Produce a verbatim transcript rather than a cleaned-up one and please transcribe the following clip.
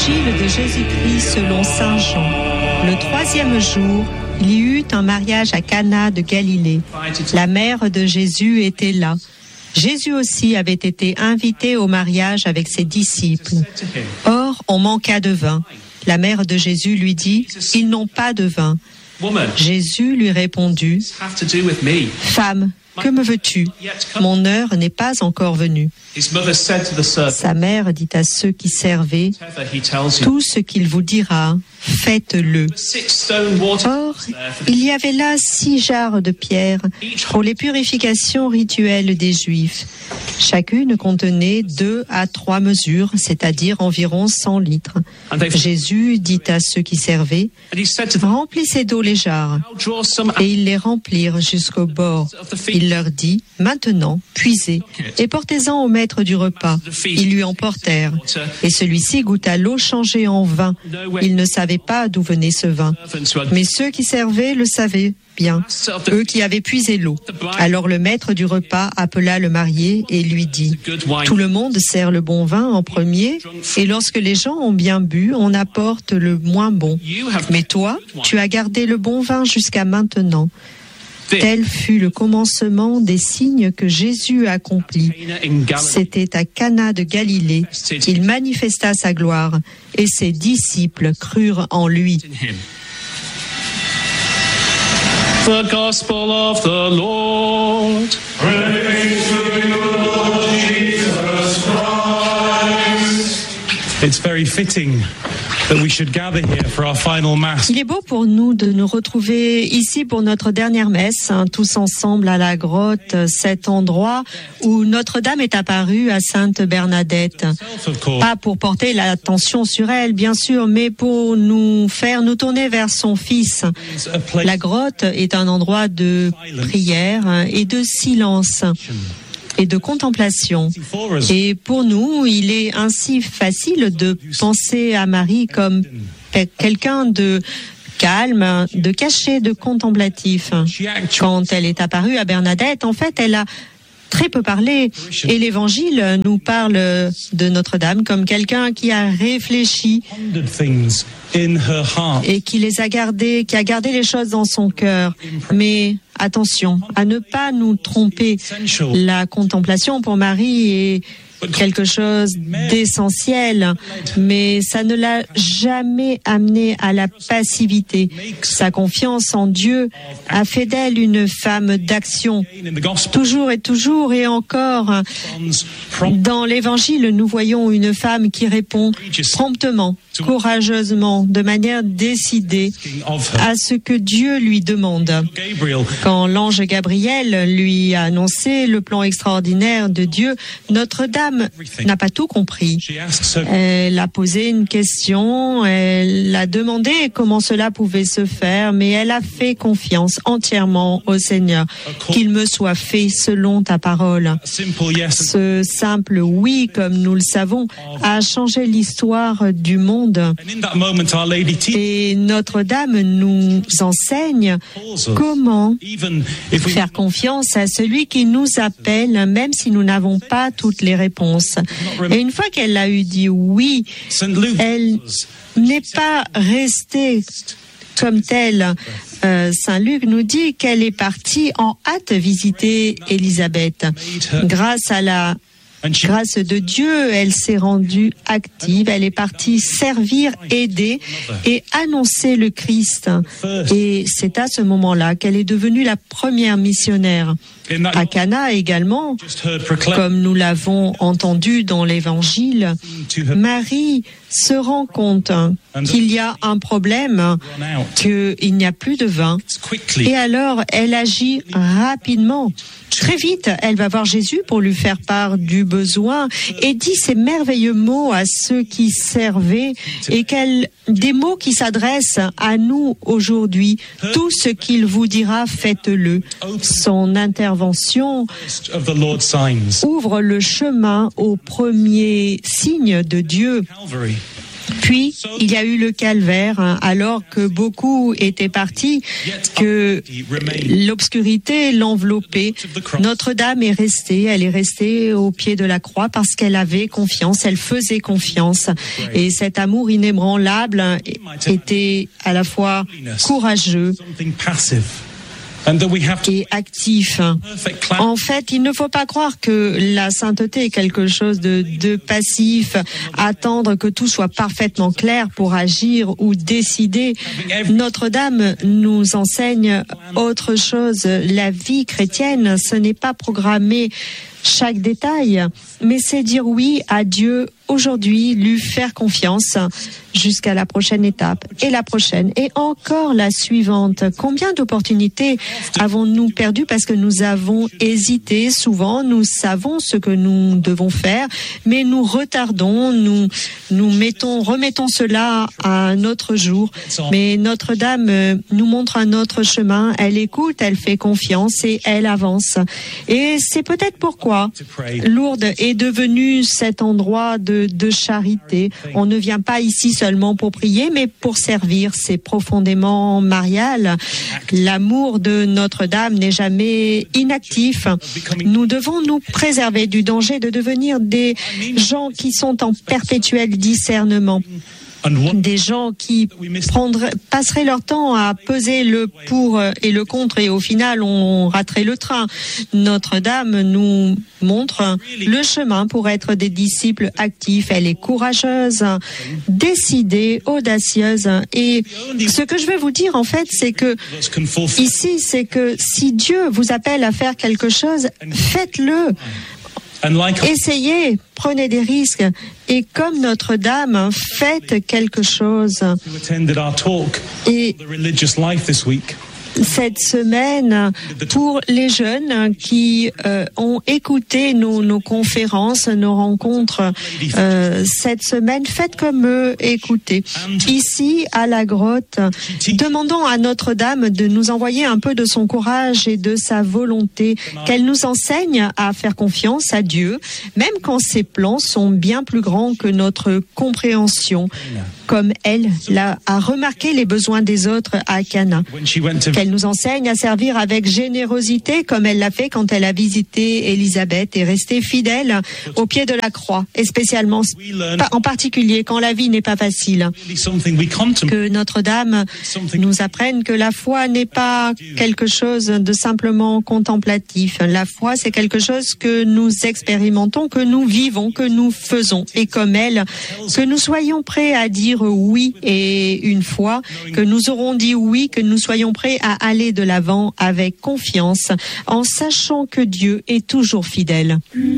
Évangile de Jésus-Christ selon saint Jean. Le troisième jour, il y eut un mariage à Cana de Galilée. La mère de Jésus était là. Jésus aussi avait été invité au mariage avec ses disciples. Or, on manqua de vin. La mère de Jésus lui dit, « Ils n'ont pas de vin. » Jésus lui répondit, « Femme, que me veux-tu? Mon heure n'est pas encore venue. » Sa mère dit à ceux qui servaient, « Tout ce qu'il vous dira, faites-le. » Or, il y avait là six jarres de pierre pour les purifications rituelles des Juifs. Chacune contenait deux à trois mesures, c'est-à-dire environ cent litres. Jésus dit à ceux qui servaient, « Remplissez d'eau les jarres. » Et ils les remplirent jusqu'au bord. Il leur dit, « Maintenant, puisez et portez-en au maître du repas. » Ils lui emportèrent. Et celui-ci goûta l'eau changée en vin. Il ne savait pas d'où venait ce vin. Mais ceux qui servaient le savaient bien, eux qui avaient puisé l'eau. Alors le maître du repas appela le marié et lui dit, « Tout le monde sert le bon vin en premier, et lorsque les gens ont bien bu, on apporte le moins bon. Mais toi, tu as gardé le bon vin jusqu'à maintenant. » Tel fut le commencement des signes que Jésus accomplit. C'était à Cana de Galilée. Il manifesta sa gloire, et ses disciples crurent en lui. The Gospel of the Lord. Praise to you, Lord Jesus Christ. It's very fitting that we should gather here for our final mass. Il est beau pour nous de nous retrouver ici pour notre dernière messe, hein, tous ensemble à la grotte, cet endroit où Notre-Dame est apparue à Sainte Bernadette. Pas pour porter l'attention sur elle, bien sûr, mais pour nous faire nous tourner vers son Fils. La grotte est un endroit de prière et de silence et de contemplation. Et pour nous, il est ainsi facile de penser à Marie comme quelqu'un de calme, de caché, de contemplatif. Quand elle est apparue à Bernadette, en fait, elle a très peu parlé. Et l'Évangile nous parle de Notre-Dame comme quelqu'un qui a réfléchi et qui les a gardées, qui a gardé les choses dans son cœur. Mais attention à ne pas nous tromper. La contemplation pour Marie est quelque chose d'essentiel, mais ça ne l'a jamais amenée à la passivité. Sa confiance en Dieu a fait d'elle une femme d'action. Toujours et toujours et encore, dans l'Évangile, nous voyons une femme qui répond promptement, courageusement, de manière décidée à ce que Dieu lui demande. Quand l'ange Gabriel lui a annoncé le plan extraordinaire de Dieu, Notre-Dame n'a pas tout compris. Elle a posé une question, elle a demandé comment cela pouvait se faire, mais elle a fait confiance entièrement au Seigneur. Qu'il me soit fait selon ta parole. Ce simple oui, comme nous le savons, a changé l'histoire du monde. Et Notre-Dame nous enseigne comment faire confiance à celui qui nous appelle, même si nous n'avons pas toutes les réponses. Et une fois qu'elle a eu dit oui, elle n'est pas restée comme telle. Euh, Saint Luc nous dit qu'elle est partie en hâte visiter Élisabeth. Grâce à la grâce de Dieu, elle s'est rendue active, elle est partie servir, aider et annoncer le Christ. Et c'est à ce moment-là qu'elle est devenue la première missionnaire. À Cana également, comme nous l'avons entendu dans l'Évangile, Marie se rend compte qu'il y a un problème, qu'il n'y a plus de vin. Et alors, elle agit rapidement. Très vite, elle va voir Jésus pour lui faire part du besoin et dit ces merveilleux mots à ceux qui servaient et qu'elle, des mots qui s'adressent à nous aujourd'hui. Tout ce qu'il vous dira, faites-le. Son intervention ouvre le chemin au premier signe de Dieu. Puis, il y a eu le calvaire, alors que beaucoup étaient partis, que l'obscurité l'enveloppait. Notre-Dame est restée, elle est restée au pied de la croix parce qu'elle avait confiance, elle faisait confiance. Et cet amour inébranlable était à la fois courageux et actif. En fait, il ne faut pas croire que la sainteté est quelque chose de, de passif, attendre que tout soit parfaitement clair pour agir ou décider. Notre-Dame nous enseigne autre chose. La vie chrétienne, ce n'est pas programmer chaque détail, mais c'est dire oui à Dieu aujourd'hui, lui faire confiance jusqu'à la prochaine étape et la prochaine et encore la suivante. Combien d'opportunités avons-nous perdues parce que nous avons hésité? Souvent, nous savons ce que nous devons faire, mais nous retardons, nous nous mettons, remettons cela à un autre jour. Mais Notre-Dame nous montre un autre chemin. Elle écoute, elle fait confiance et elle avance. Et c'est peut-être pourquoi Lourdes est devenu cet endroit de, de charité. On ne vient pas ici seulement pour prier, mais pour servir. C'est profondément marial. L'amour de Notre-Dame n'est jamais inactif. Nous devons nous préserver du danger de devenir des gens qui sont en perpétuel discernement. Des gens qui prendraient, passeraient leur temps à peser le pour et le contre et au final on raterait le train. Notre-Dame nous montre le chemin pour être des disciples actifs. Elle est courageuse, décidée, audacieuse. Et ce que je vais vous dire en fait, c'est que ici, c'est que si Dieu vous appelle à faire quelque chose, faites-le. Essayez, prenez des risques et comme Notre-Dame, faites quelque chose. Et cette semaine, pour les jeunes qui euh, ont écouté nos, nos conférences, nos rencontres euh, cette semaine, faites comme eux, écoutez. Ici, à la grotte, demandons à Notre-Dame de nous envoyer un peu de son courage et de sa volonté, qu'elle nous enseigne à faire confiance à Dieu, même quand ses plans sont bien plus grands que notre compréhension, comme elle l'a, a remarqué les besoins des autres à Cana. Elle nous enseigne à servir avec générosité comme elle l'a fait quand elle a visité Élisabeth et rester fidèle au pied de la croix, et spécialement, en particulier quand la vie n'est pas facile. Que Notre-Dame nous apprenne que la foi n'est pas quelque chose de simplement contemplatif. La foi, c'est quelque chose que nous expérimentons, que nous vivons, que nous faisons. Et comme elle, que nous soyons prêts à dire oui et une fois, que nous aurons dit oui, que nous soyons prêts à aller de l'avant avec confiance, en sachant que Dieu est toujours fidèle.